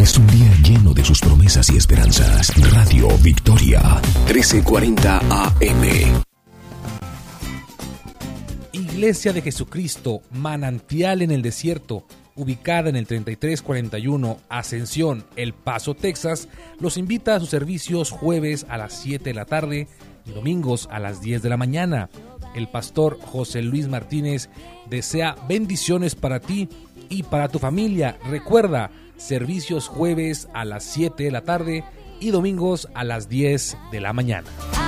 Es un día lleno de sus promesas y esperanzas. Radio Victoria, 1340 AM. Iglesia de Jesucristo, Manantial en el Desierto, ubicada en el 3341 Ascensión, El Paso, Texas, los invita a sus servicios jueves a las 7 de la tarde y domingos a las 10 de la mañana. El pastor José Luis Martínez desea bendiciones para ti y para tu familia. Recuerda, servicios jueves a las 7 de la tarde y domingos a las 10 de la mañana.